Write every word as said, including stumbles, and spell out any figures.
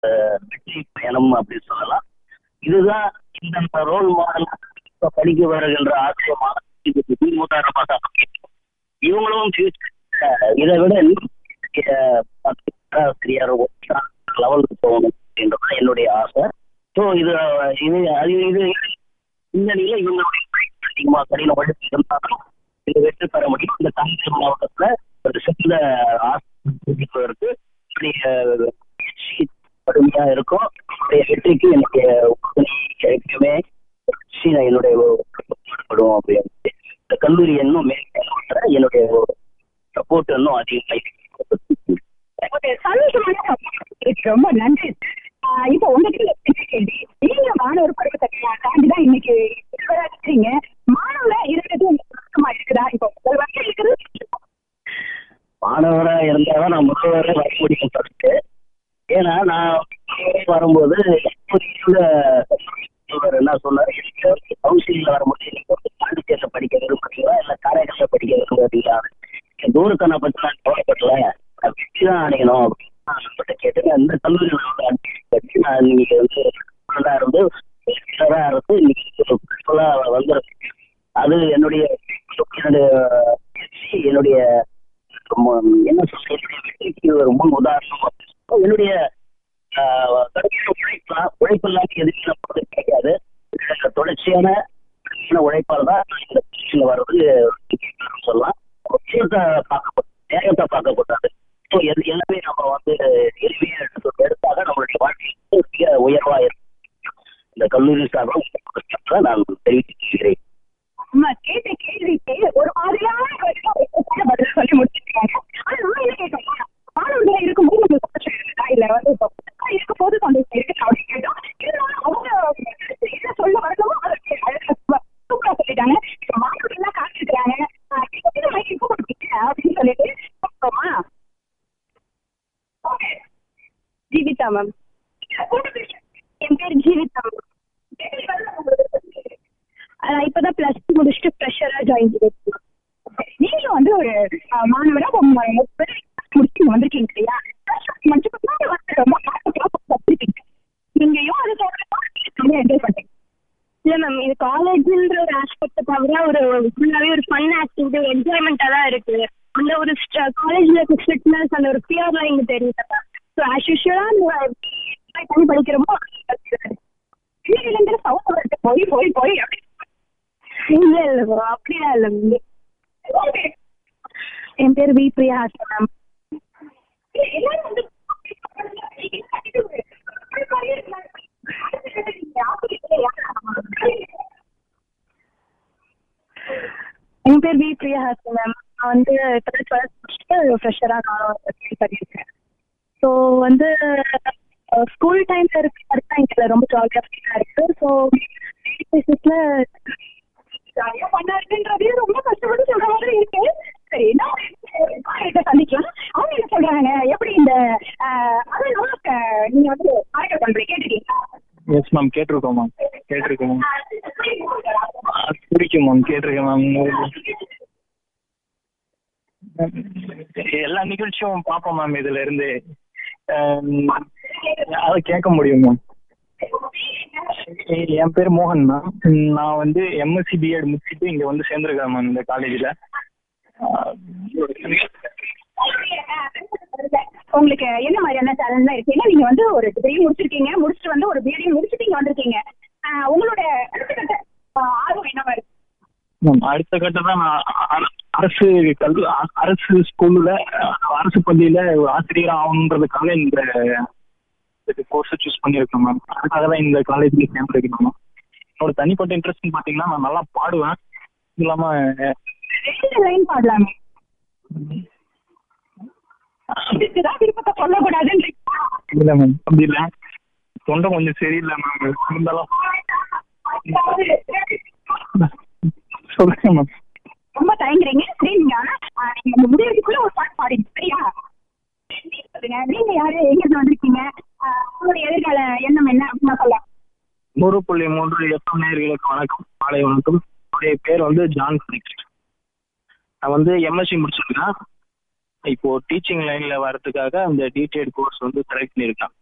வெற்றி பயணம் அப்படின்னு சொல்லலாம். இதுதான் இந்த ரோல் மாடல் படிக்க வருகின்ற ஆசிரியமான இதுக்கு முன்னுதாரணமாக அமையும். இவங்களும் இதை விட ஆசிரியர் லெவலுக்கு போகணும் அப்படின்றதான் என்னுடைய ஆசை. ஸோ இது இது அது இது இந்த நிலை இவங்களுடைய அதிகமாக கடின உழைப்பு இருந்தாலும் இது வெற்றி பெற முடியும். இந்த தஞ்சை மாவட்டத்துல ஒரு சிறந்த ஆசிரியர்களுக்கு கடுமையா இருக்கும். என்னுடைய வெற்றிக்கு என்னுடைய எப்பயுமே என்னுடைய ஈடுபடும் அப்படின்னு இந்த கல்லூரி இன்னும் மேற்கொள்ள என்னுடைய சப்போர்ட் இன்னும் அதிகமாக. ரொம்ப நன்றி. இப்போ உங்களுக்கு கேள்வி, நீங்க மாணவர் பருவத்தை தாண்டிதான் இன்னைக்கு இருக்கீங்க. மாணவரா இருக்கிறது கஷ்டமா இருக்குதா? இப்போ இருக்கிறது மாணவரா இருந்தாதான் நான் முதல்வரை வர முடியும் ஃபர்ஸ்ட். ஏன்னா நான் வரும்போது என்ன சொன்னாரு, கவுன்சிலிங்ல வரும்போது நீங்க வந்து பாண்டிச்சேரியில படிக்க விரும்புறீங்களா இல்ல காரைக்கால படிக்க விரும்புறீங்களா, தூரத்தை நான் பத்தி நான் கவலைப்படல, நான் வெற்றி தான் அடையணும் அப்படின்னு கேட்டுங்க. அந்த கல்லூரியில் படிச்சு நான் இன்னைக்கு வந்து இருந்து இருந்து இன்னைக்கு வந்துருக்கு. அது என்னுடைய என்னுடைய என்ன சொல்ற வெற்றிக்கு ஒரு முன் உதாரணம். என்னுடைய உழைப்பா உழைப்பு இல்லாம எதுவுமே நமக்கு கிடைக்காது. தொடர்ச்சியான உழைப்பால் தான் இந்த பயிற்சியில் வர்றது சொல்லலாம். பார்க்கப்பட்ட நேரத்தை பார்க்கப்பட்டது. ஸோ எது எல்லாமே நம்ம வந்து எளிமையா எடுத்து எடுத்தாக நம்மளுடைய வாழ்க்கைக்கு மிக உயர்வா இருக்கும். இந்த கல்லூரி சார்பாக நான் தெரிவித்துக்கிறேன். கேட்ட கேள்விக்கு ஒரு மாதிரியான பதில் சொல்லி முடிச்சிருக்காங்க. ஆனா நான் என்ன கேட்டோம், மாணவர்களா இருக்கும்போது நம்ம சந்தோஷம் இருக்குதா இல்ல வந்து இருக்கும் போது சந்தோஷம் இருக்கு அப்படின்னு கேட்டோம். இருந்தாலும் அவங்க என்ன சொல்ல வரணுமோ அதை சூப்பரா சொல்லிட்டாங்க. இப்ப மாணவர்கள் எல்லாம் காத்திருக்கிறாங்க அப்படின்னு சொல்லிட்டு ஜீவிதா மேம். என் பேர் ஜீவிதா மேம். இப்பதான் பிளஸ் டூ முடிச்சுட்டு ஃப்ரெஷரா ஜாயின் பண்ணிருக்கேன். நீங்க வந்து ஒரு மாணவரா முடிச்சு வந்திருக்கீங்க இல்லையா? நீங்கயும் அது என்ஜாய் பண்றீங்க இல்ல மேம்? இது காலேஜ்ன்ற ஒரு ஆஸ்பெக்ட தவிர ஒரு ஃபுல்லாவே ஒரு ஃபன் ஆக்டிவிட்டி ஒரு என்ஜாய்மெண்டா தான் இருக்கு. அந்த ஒரு காலேஜ்ல ஸ்ட்ரிக்ட்னஸ் அந்த ஒரு ஃபியர்லாம் இங்க தெரியல. ஸோ ஆஸ் யூஷுவலா பண்ணி படிக்கிறோமோ போய் போய் போய் அப்படி இல்ல இல்ல அப்படியா இல்ல. என் பேர் வி பிரியா மேம். என் பேர் வி பிரியா மேம். நான் வந்து டுவெல்த் முடிச்சுட்டு ஃப்ரெஷரா நான் பண்ணியிருக்கேன். ஸோ வந்து ஸ்கூல் டைம்ல இருக்க இங்க ரொம்ப ஜாலியா இருக்கு. ஸோ பேசிஸ்ல ஜாலியா பண்ணா இருக்குன்றதே ரொம்ப கஷ்டப்பட்டு சொல்ற மாதிரி இருக்கு. சரி, நான் சந்திக்கலாம். அவங்க என்ன சொல்றாங்க, எப்படி இந்த நீங்க வந்து ஆர்டர் பண்றீங்க கேட்டுட்டீங்களா? எஸ் மேம், கேட்டிருக்கோம் மேம். கேட்டிருக்கேன் மேம். பிடிக்கும் மேம். கேட்டிருக்கேன் மேம். எல்லா நிகழ்ச்சியும் பார்ப்போம் மேம். இதுல இருந்து அதை கேட்க முடியும் மேம். என் பேர் மோகன் மேம். நான் வந்து எம்எஸ்சி பிஎட் முடிச்சுட்டு இங்க வந்து சேர்ந்துருக்கேன் மேம் இந்த காலேஜ்ல. உங்களுக்கு என்ன மாதிரியான சேலஞ்ச் இருக்கு? ஏன்னா நீங்க வந்து ஒரு டிகிரி முடிச்சிருக்கீங்க, முடிச்சுட்டு வந்து ஒரு பிஎட் முடிச்சுட்டு வந்திருக்கீங்க. உங்களோட ஆர்வம் என்னவா இருக்கு? மேம் அடுத்த கட்டம் தான் நான் அரசு கல்வி அரசு ஸ்கூல்ல அரசு பள்ளியில ஒரு ஆசிரியர் ஆகணுன்றதுக்காக இந்த கோர்ஸை சூஸ் பண்ணியிருக்கேன் மேம். அதுக்காக தான் இந்த காலேஜ்ல சேர்ந்துருக்கேன் மேம். என்னோட தனிப்பட்ட இன்ட்ரெஸ்ட்னு பார்த்தீங்கன்னா நான் நல்லா பாடுவேன். இது இல்லாம லைன் பாடலாமே விருப்பத்தை சொல்லக்கூடாதுன்னு இல்லை மேம். அப்படி இல்லை, தொண்டை கொஞ்சம் சரியில்லை மேம். இருந்தாலும் சொல்லுங்க மேம். ரொம்ப தயங்குறீங்க. சரி, நீங்க நீங்க முடிவுக்குள்ள ஒரு பாட்டு பாடிங்க சரியா? சொல்லுங்க, நீங்க யாரு, எங்க இருந்து வந்திருக்கீங்க, உங்களுடைய எதிர்கால எண்ணம் என்ன அப்படின்னு சொல்லலாம். நூறு புள்ளி மூன்று எஃப்எம் நேயர்களுக்கு வணக்கம், மாலை வணக்கம். என்னுடைய பேர் வந்து ஜான் ஃபினிக்ஸ். நான் வந்து எம்எஸ்சி முடிச்சிருக்கேன். இப்போ டீச்சிங் லைன்ல வர்றதுக்காக அந்த டிடிஎட் கோர்ஸ் வந்து செலக்ட் பண்ணியிருக்கேன்.